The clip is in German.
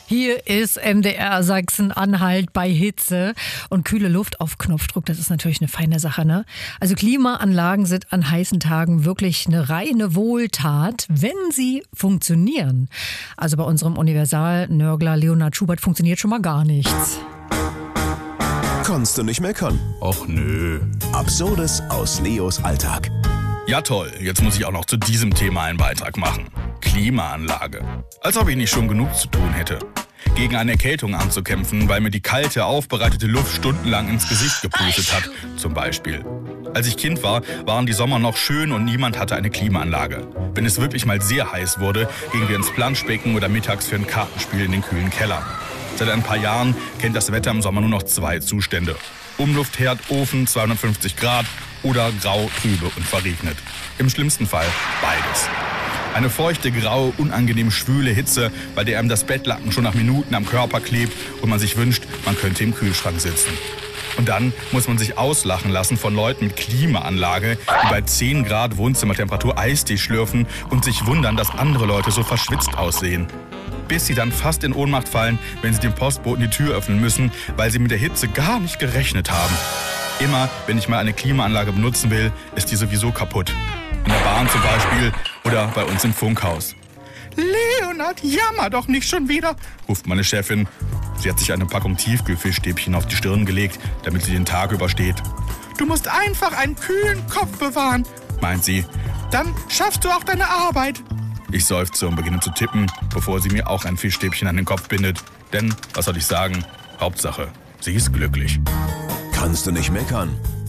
Hier ist MDR Sachsen-Anhalt bei Hitze und kühle Luft auf Knopfdruck. Das ist natürlich eine feine Sache, ne? Also Klimaanlagen sind an heißen Tagen wirklich eine reine Wohltat, wenn sie funktionieren. Also bei unserem Universal-Nörgler Leonhard Schubert funktioniert schon mal gar nichts. Kannst du nicht meckern? Och nö. Absurdes aus Leos Alltag. Ja toll, jetzt muss ich auch noch zu diesem Thema einen Beitrag machen. Klimaanlage. Als ob ich nicht schon genug zu tun hätte. Gegen eine Erkältung anzukämpfen, weil mir die kalte, aufbereitete Luft stundenlang ins Gesicht gepustet hat, zum Beispiel. Als ich Kind war, waren die Sommer noch schön und niemand hatte eine Klimaanlage. Wenn es wirklich mal sehr heiß wurde, gingen wir ins Planschbecken oder mittags für ein Kartenspiel in den kühlen Keller. Seit ein paar Jahren kennt das Wetter im Sommer nur noch 2 Zustände. Umluftherd, Ofen, 250 Grad oder grau, trübe und verregnet. Im schlimmsten Fall beides. Eine feuchte, graue, unangenehm schwüle Hitze, bei der einem das Bettlaken schon nach Minuten am Körper klebt und man sich wünscht, man könnte im Kühlschrank sitzen. Und dann muss man sich auslachen lassen von Leuten mit Klimaanlage, die bei 10 Grad Wohnzimmertemperatur Eistee schlürfen und sich wundern, dass andere Leute so verschwitzt aussehen. Bis sie dann fast in Ohnmacht fallen, wenn sie dem Postboten die Tür öffnen müssen, weil sie mit der Hitze gar nicht gerechnet haben. Immer, wenn ich mal eine Klimaanlage benutzen will, ist die sowieso kaputt. In der Bahn zum Beispiel oder bei uns im Funkhaus. Leonhard, jammer doch nicht schon wieder, ruft meine Chefin. Sie hat sich eine Packung Tiefkühlfischstäbchen auf die Stirn gelegt, damit sie den Tag übersteht. Du musst einfach einen kühlen Kopf bewahren, meint sie. Dann schaffst du auch deine Arbeit. Ich seufze und beginne zu tippen, bevor sie mir auch ein Fischstäbchen an den Kopf bindet. Denn, was soll ich sagen, Hauptsache, sie ist glücklich. Kannst du nicht meckern?